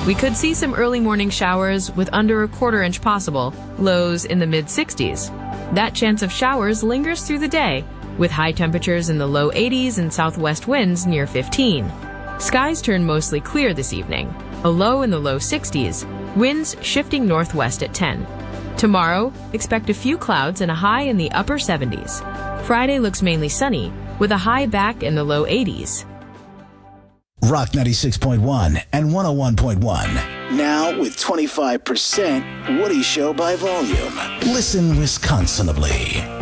We could see some early morning showers with under a quarter inch possible, lows in the mid-60s. That chance of showers lingers through the day, with high temperatures in the low 80s and southwest winds near 15. Skies turn mostly clear this evening, a low in the low 60s, winds shifting northwest at 10. Tomorrow, expect a few clouds and a high in the upper 70s. Friday looks mainly sunny, with a high back in the low 80s. Rock 96.1 and 101.1. Now with 25% Woody Show by volume. Listen Wisconsinably.